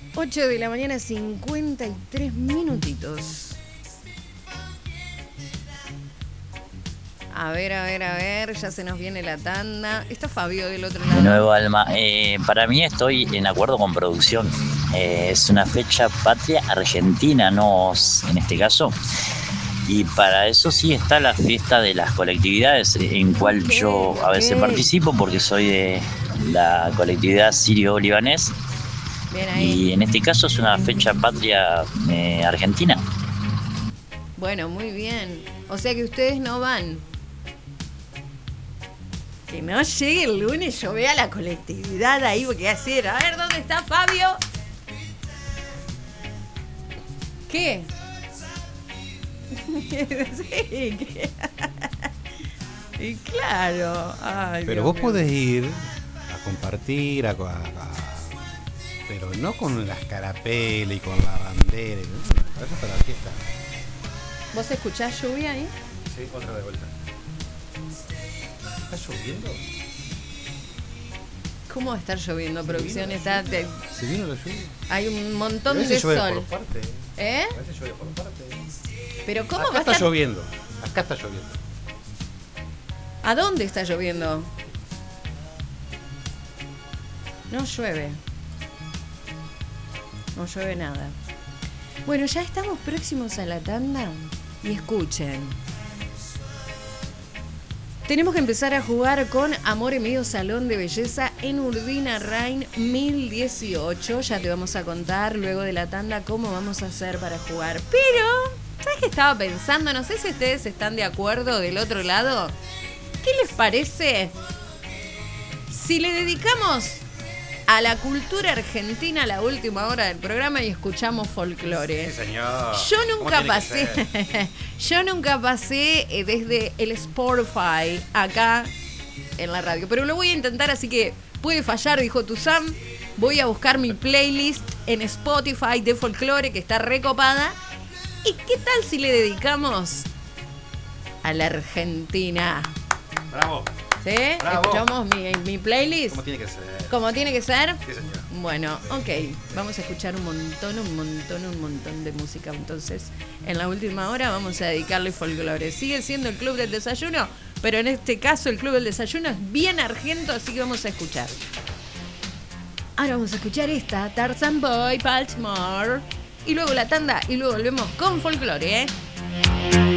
8 de la mañana, 53 minutitos. A ver, ya se nos viene la tanda. Está Fabio del otro lado. De nuevo, Alma. Para mí estoy en acuerdo con producción. Es una fecha patria argentina, no en este caso. Y para eso sí está la fiesta de las colectividades, en cual yo a veces participo porque soy de la colectividad sirio-libanés. Bien ahí. Y en este caso es una fecha patria argentina. Bueno, muy bien. O sea que ustedes no van. Que no llegue el lunes, yo vea la colectividad ahí, porque hacer. A ver, ¿dónde está Fabio? ¿Qué? Sí, ¿qué? Y claro. Ay, Pero Dios vos mío. podés ir a compartir, pero no con la escarapela y con la bandera. Para eso está la fiesta. ¿Vos escuchás lluvia ahí? Sí, otra de vuelta. ¿Está lloviendo? ¿Cómo va a estar lloviendo? Producción está. ¿Se vino la lluvia? Hay un montón A de veces llueve sol. por parte. ¿Eh? A veces llueve por parte. Pero ¿cómo Acá va a está estar? lloviendo. Acá está lloviendo. ¿A dónde está lloviendo? No llueve. No llueve nada. Bueno, ya estamos próximos a la tanda. Y escuchen. Tenemos que empezar a jugar con Amor Mío Salón de Belleza en Urdina Rain 1018. Ya te vamos a contar luego de la tanda cómo vamos a hacer para jugar. Pero, ¿sabes qué estaba pensando? No sé si ustedes están de acuerdo del otro lado. ¿Qué les parece si le dedicamos a la cultura argentina la última hora del programa y escuchamos folclore? Sí, señor. Yo nunca pasé desde el Spotify acá en la radio, pero lo voy a intentar, así que puede fallar, dijo Tuzam. Voy a buscar mi playlist en Spotify de folclore, que está recopada. ¿Y qué tal si le dedicamos a la Argentina? Bravo. ¿Sí? Bravo. ¿Escuchamos mi playlist? ¿Cómo tiene que ser? ¿Cómo tiene que ser? Sí, señor. Bueno, ok. Vamos a escuchar un montón de música. Entonces, en la última hora vamos a dedicarle folclore. Sigue siendo el Club del Desayuno, pero en este caso el Club del Desayuno es bien argento, así que vamos a escuchar. Ahora vamos a escuchar esta, Tarzan Boy, Baltimore. Y luego la tanda, y luego volvemos con folclore, ¿eh?